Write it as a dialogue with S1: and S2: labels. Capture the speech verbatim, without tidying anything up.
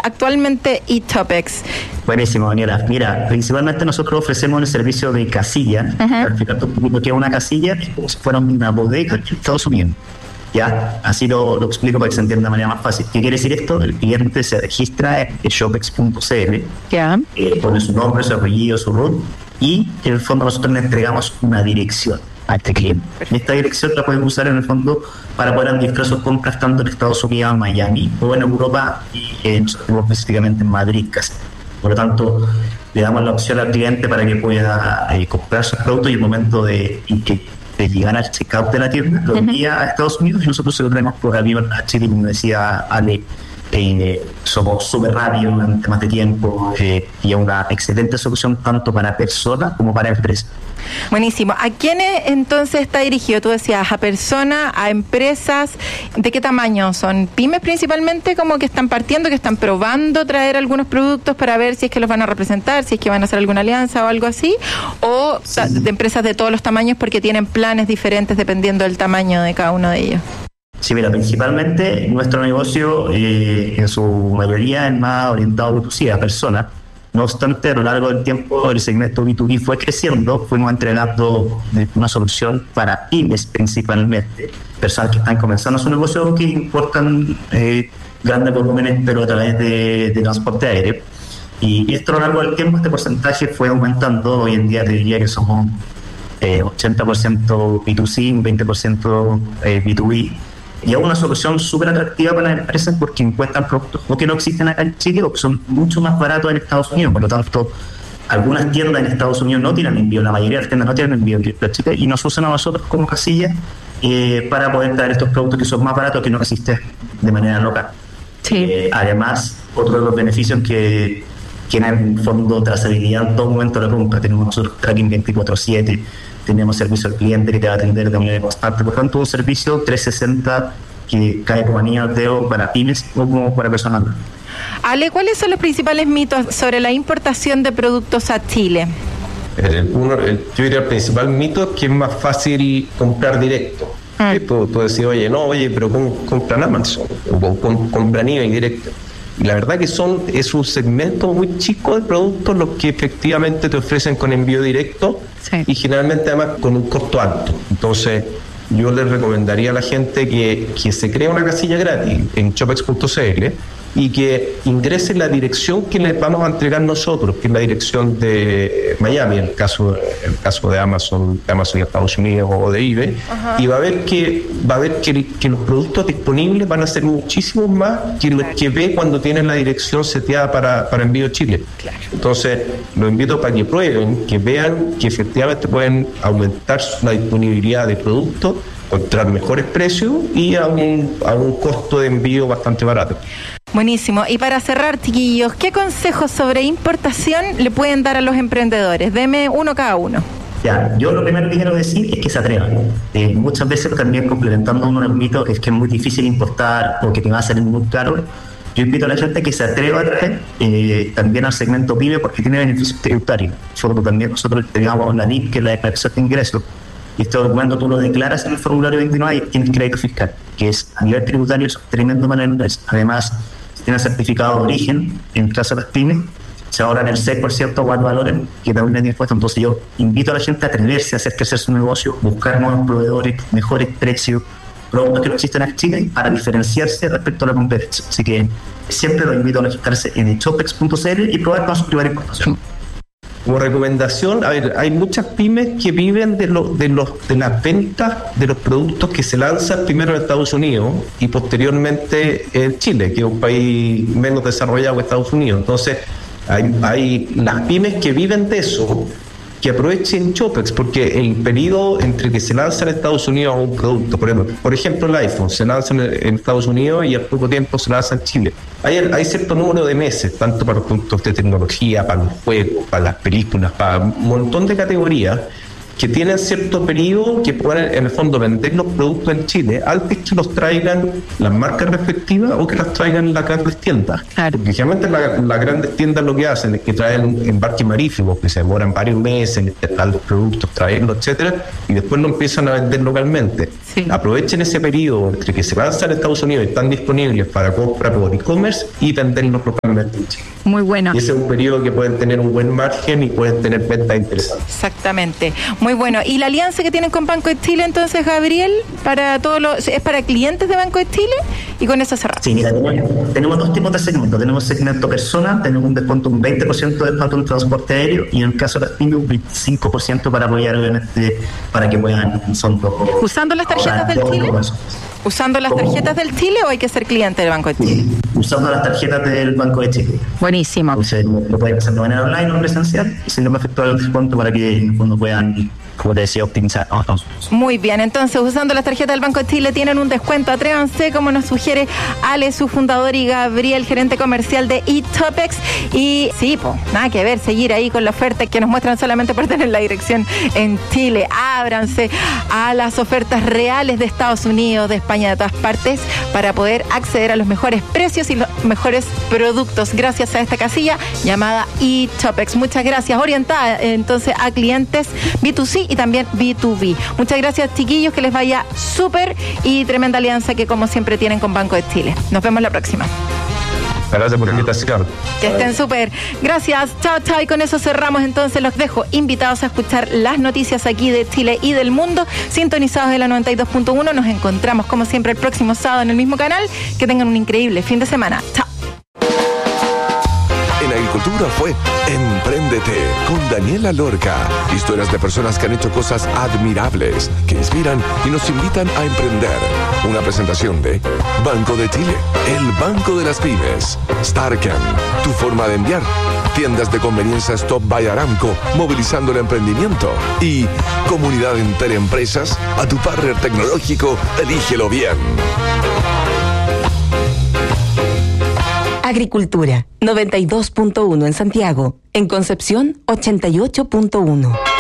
S1: actualmente eTopex?
S2: Buenísimo, Daniela. Mira, principalmente nosotros ofrecemos el servicio de casilla. Uh-huh. Para explicarte un poquito qué es una casilla, es como si fuera una bodega en Estados Unidos. Ya, así lo, lo explico para que se entienda de manera más fácil. ¿Qué quiere decir esto? El cliente se registra en shopex punto c l,
S1: yeah.
S2: eh, pone su nombre, su apellido, su root, y en el fondo nosotros le entregamos una dirección a este cliente. Y esta dirección la pueden usar en el fondo para poder administrar sus compras tanto en Estados Unidos, en Miami, o en Europa, y eh, nosotros específicamente en Madrid, casi. Por lo tanto, le damos la opción al cliente para que pueda eh, comprar sus productos y el momento de, de, de llegar al checkout de la tienda lo envía uh-huh. a Estados Unidos y nosotros se lo traemos por avión a Chile. Como decía Ale, eh, somos súper rápidos en temas de tiempo eh, y es una excelente solución tanto para personas como para empresas.
S1: Buenísimo. ¿A quiénes entonces está dirigido? Tú decías, a personas, a empresas. ¿De qué tamaño son? ¿Pymes principalmente, como que están partiendo, que están probando traer algunos productos para ver si es que los van a representar, si es que van a hacer alguna alianza o algo así? ¿O sí. de empresas de todos los tamaños porque tienen planes diferentes dependiendo del tamaño de cada uno de ellos?
S2: Sí, mira, principalmente nuestro negocio eh, en su mayoría es más orientado a B dos C, a personas. No obstante, a lo largo del tiempo el segmento B dos B fue creciendo, fuimos entregando una solución para pymes principalmente, personas que están comenzando su negocio que importan eh, grandes volúmenes pero a través de, de transporte aéreo. Y esto a lo largo del tiempo este porcentaje fue aumentando. Hoy en día te diría que somos eh, ochenta por ciento B dos C, veinte por ciento eh, B dos B. Y es una solución súper atractiva para las empresas porque encuentran productos o que no existen acá en Chile o que son mucho más baratos en Estados Unidos. Por lo tanto, algunas tiendas en Estados Unidos no tienen envío, la mayoría de las tiendas no tienen envío directo a Chile y nos usan a nosotros como casilla eh, para poder traer estos productos que son más baratos que no existen de manera local.
S1: Sí.
S2: Eh, además, otro de los beneficios que tienen en fondo trazabilidad en todo momento de la compra. Tenemos nosotros tracking veinticuatro siete, tenemos servicio al cliente que te va a atender de manera constante. Por tanto, un servicio trescientos sesenta que cae como anillo al dedo para pymes o como para personas.
S1: Ale, ¿cuáles son los principales mitos sobre la importación de productos a Chile?
S3: El, uno, el, yo diría el principal mito es que es más fácil comprar directo. Mm. Tú, tú decís, oye, no, oye, pero compran Amazon o compran eBay directo. Y la verdad que son es un segmento muy chico de productos los que efectivamente te ofrecen con envío directo, sí. Y generalmente además con un costo alto. Entonces yo les recomendaría a la gente que, que se crea una casilla gratis en shopex punto c l y que ingrese la dirección que les vamos a entregar nosotros, que es la dirección de Miami, en el caso, el caso de Amazon, de Amazon de Estados Unidos o de eBay. Ajá. Y va a ver que va a ver que, que los productos disponibles van a ser muchísimos más que los que ve cuando tienen la dirección seteada para, para envío a Chile. Claro. Entonces, los invito para que prueben, que vean que efectivamente pueden aumentar la disponibilidad de productos, encontrar mejores precios y a un, a un costo de envío bastante barato.
S1: Buenísimo. Y para cerrar, chiquillos, ¿qué consejos sobre importación le pueden dar a los emprendedores? Deme uno cada uno.
S2: Ya, yo lo primero que quiero decir es que se atrevan. Eh, muchas veces también complementando uno de los mitos es que es muy difícil importar o que te va a salir muy caro. Yo invito a la gente que se atreva a traer eh, también al segmento PYME porque tiene beneficios tributarios. Nosotros también nosotros tenemos la N I P, que es la declaración de ingresos. Y este documento tú lo declaras en el formulario veintinueve y tienes crédito fiscal, que es a nivel tributario es tremendo manera. Además, si tienes certificado de origen en caso de las pymes, se ahorran el seis por ciento o al valor que también tiene impuesto. Entonces yo invito a la gente a atreverse a hacer crecer su negocio, buscar nuevos proveedores, mejores precios, productos que no existen en Chile para diferenciarse respecto a la competencia. Así que siempre los invito a registrarse en shopex punto c l y probar con su primera importación.
S3: Como recomendación, a ver, hay muchas pymes que viven de, lo, de, los, de las ventas de los productos que se lanzan primero en Estados Unidos y posteriormente en Chile, que es un país menos desarrollado que Estados Unidos. Entonces, hay, hay las pymes que viven de eso, que aprovechen Shopex, porque el periodo entre que se lanza en Estados Unidos un producto, por ejemplo, por ejemplo el iPhone, se lanza en Estados Unidos y al poco tiempo se lanza en Chile. Hay, hay cierto número de meses, tanto para los productos de tecnología, para los juegos, para las películas, para un montón de categorías, que tienen cierto periodo que pueden en el fondo vender los productos en Chile antes que los traigan las marcas respectivas o que las traigan las grandes tiendas.
S1: Claro.
S3: Porque generalmente la, las grandes tiendas lo que hacen es que traen embarques marítimos que se demoran varios meses en instalar los productos, traerlos, etcétera, y después lo empiezan a vender localmente.
S1: Sí.
S3: Aprovechen ese periodo entre que se lanzan en Estados Unidos y están disponibles para compra por e-commerce y venderlos localmente en Chile.
S1: Muy bueno.
S3: Y ese es un periodo que pueden tener un buen margen y pueden tener ventas interesantes.
S1: Exactamente. Muy bueno. ¿Y la alianza que tienen con Banco de Chile, entonces, Gabriel, para todos los, es para clientes de Banco de Chile? Y con eso cerramos.
S2: Sí, mira, tenemos, tenemos dos tipos de segmentos. Tenemos segmento persona, tenemos un descuento un veinte por ciento de descuento en transporte aéreo y en el caso de las pymes un veinticinco por ciento para apoyar, obviamente, para que puedan son dos,
S1: ¿Usando las tarjetas del Chile? ¿Usando las tarjetas del Chile o hay que ser cliente del Banco de Chile?
S2: Sí, usando las tarjetas del Banco de Chile.
S1: Buenísimo.
S2: Entonces lo pueden hacer de manera online o presencial y si no me afectó el descuento para que en el fondo puedan, como te decía, optimizar. Oh, no.
S1: Muy bien, entonces usando las tarjetas del Banco de Chile tienen un descuento. Atrévanse, como nos sugiere Ale, su fundador, y Gabriel, gerente comercial de eTopex. Y sí, pues, nada que ver, seguir ahí con la oferta que nos muestran solamente por tener la dirección en Chile. Ábranse a las ofertas reales de Estados Unidos, de España, de todas partes, para poder acceder a los mejores precios y los mejores productos gracias a esta casilla llamada eTopex. Muchas gracias, orientada entonces a clientes B dos C y también B dos B. Muchas gracias, chiquillos, que les vaya súper y tremenda alianza que como siempre tienen con Banco de Chile. Nos vemos la próxima.
S3: Gracias por la invitación.
S1: Que estén súper. Gracias. Chao, chao. Y con eso cerramos entonces. Los dejo invitados a escuchar las noticias aquí de Chile y del mundo, sintonizados en la noventa y dos punto uno. Nos encontramos como siempre el próximo sábado en el mismo canal. Que tengan un increíble fin de semana. Chao.
S4: En Agricultura fue Empréndete con Daniela Lorca. Historias de personas que han hecho cosas admirables, que inspiran y nos invitan a emprender. Una presentación de Banco de Chile, el banco de las pymes. Starken, tu forma de enviar. Tiendas de conveniencia Stop by Aramco, movilizando el emprendimiento. Y Comunidad Interempresas, a tu partner tecnológico, elígelo bien.
S5: Agricultura, noventa y dos punto uno en Santiago. En Concepción, ochenta y ocho punto uno.